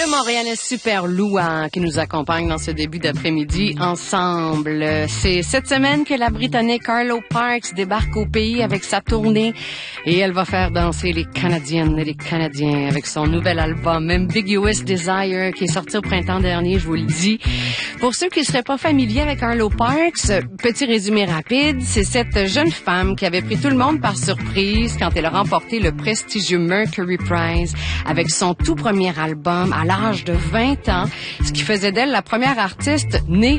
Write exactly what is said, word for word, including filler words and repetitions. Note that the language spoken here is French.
Le Montréalais super louant qui nous accompagne dans ce début d'après-midi ensemble. C'est cette semaine que la Britannique Arlo Parks débarque au pays avec sa tournée et elle va faire danser les Canadiennes et les Canadiens avec son nouvel album Ambiguous Desire qui est sorti au printemps dernier, je vous le dis. Pour ceux qui ne seraient pas familiers avec Arlo Parks, petit résumé rapide, c'est cette jeune femme qui avait pris tout le monde par surprise quand elle a remporté le prestigieux Mercury Prize avec son tout premier album à l'âge de vingt ans, ce qui faisait d'elle la première artiste née